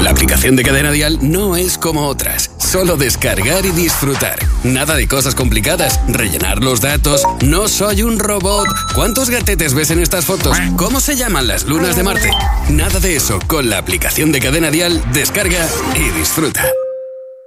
La aplicación de Cadena Dial no es como otras. Solo descargar y disfrutar. Nada de cosas complicadas. Rellenar los datos. No soy un robot. ¿Cuántos gatetes ves en estas fotos? ¿Cómo se llaman las lunas de Marte? Nada de eso. Con la aplicación de Cadena Dial, descarga y disfruta.